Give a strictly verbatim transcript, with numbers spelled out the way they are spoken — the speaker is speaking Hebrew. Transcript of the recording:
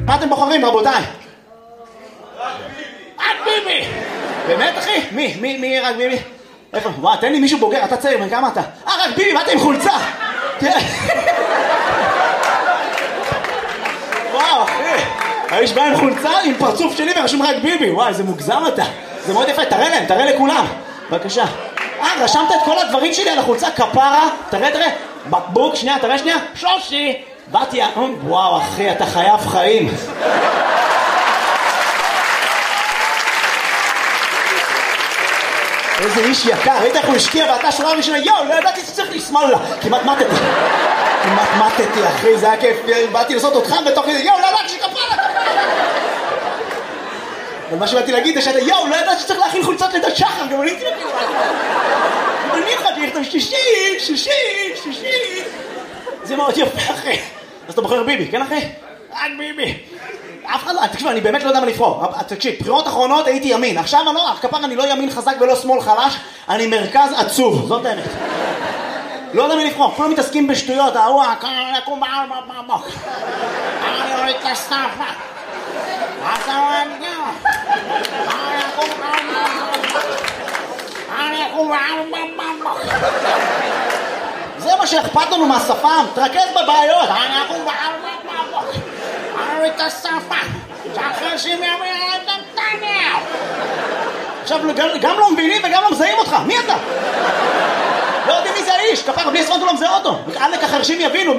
מה אתם בוחרים, רבותיי? רק ביבי! באמת, אחי? מי? מי? מי רק ביבי? איפה? וואו, תן לי מישהו בוגר, אתה צעיר, כמה אתה? אה, רק ביבי, מה אתה עם חולצה? תראה. וואו, אחי. האיש בא עם חולצה, עם פרצוף שלי ורשום רק ביבי. וואי, איזה מוגזם אתה. זה מאוד יפה, תראה להם, תראה לכולם. בבקשה. אה, רשמת את כל הדברים שלי על החולצה, כפרה. תראה, תראה. בקבוק, שנייה, תראה שנייה. שושי. באתי, וואו, אחי, אתה חייב חיים. איזה איש יקר, ראית איך הוא השקיע ואתה שורה ראשונה, יואו, לא ידעתי שצריך לשמאל לה. כמעט מתתי. כמעט מתתי, אחי, זה היה כיף. באתי לעשות אותך בתוך כזה, יואו, לא ידעתי שכפרה. אבל מה שבאתי להגיד זה שאתה, יואו, לא ידעתי שצריך להכין חולצות לידת שחר, גם אני הייתי להגיד. אני חייתי לכתוב שישי, שישי, שישי. זה מאוד יפה, אחי. אז אתה בוחר ביבי, כן, אחי? רק ביבי. אף אחד לא, תקשיב, אני באמת לא יודע מה לבחור. תקשיב, בחירות אחרונות הייתי ימין. עכשיו אני לא, כפר אני לא ימין חזק ולא שמאל חלש, אני מרכז עצוב, זאת האמת. לא יודע מי לבחור, כולם מתעסקים בשטויות, ההוא, אני אקום בעל בבוק. אני אוריד את הסטאפה. אתה רואה את זה? אני אקום בעל בבוק. אני אקום בעל בבוק. זה מה שאכפת לנו מהשפם, תרכז בבעיות. אני אקום בעל בבוק. אני אוריד את הסטאפה. שאחרי שהם יאמרים את נתניהו. עכשיו, גם לא מבינים וגם לא מזהים אותך. מי אתה? לא יודעים מי זה האיש. כפר, בלי עשרות הוא לא מזהה אותו. עלק החרשים יבינו.